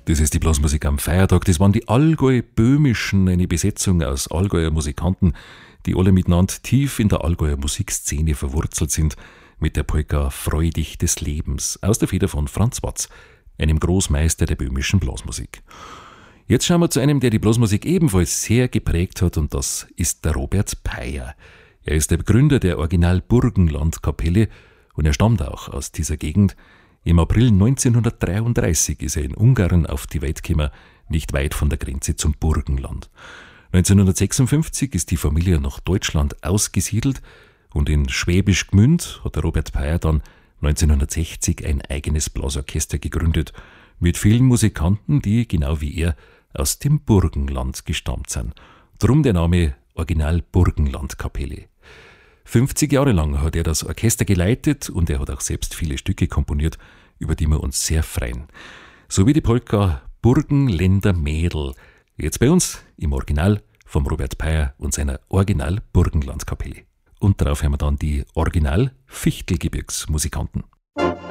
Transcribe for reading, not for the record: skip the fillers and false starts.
Das ist die Blasmusik am Feiertag. Das waren die Allgäu-Böhmischen, eine Besetzung aus Allgäuer Musikanten, die alle miteinander tief in der Allgäuer Musikszene verwurzelt sind, mit der Polka Freu dich des Lebens aus der Feder von Franz Watz, einem Großmeister der böhmischen Blasmusik. Jetzt schauen wir zu einem, der die Blasmusik ebenfalls sehr geprägt hat, und das ist der Robert Peyer. Er ist der Begründer der Original-Burgenland-Kapelle und er stammt auch aus dieser Gegend. Im April 1933 ist er in Ungarn auf die Welt gekommen, nicht weit von der Grenze zum Burgenland. 1956 ist die Familie nach Deutschland ausgesiedelt und in Schwäbisch Gmünd hat der Robert Peyer dann 1960 ein eigenes Blasorchester gegründet, mit vielen Musikanten, die, genau wie er, aus dem Burgenland gestammt sind. Drum der Name Original Burgenland Kapelle. 50 Jahre lang hat er das Orchester geleitet und er hat auch selbst viele Stücke komponiert, über die wir uns sehr freuen. So wie die Polka Burgenländer Mädel. Jetzt bei uns im Original vom Robert Peyer und seiner Original Burgenland Kapelle. Und darauf haben wir dann die Original Fichtelgebirgsmusikanten.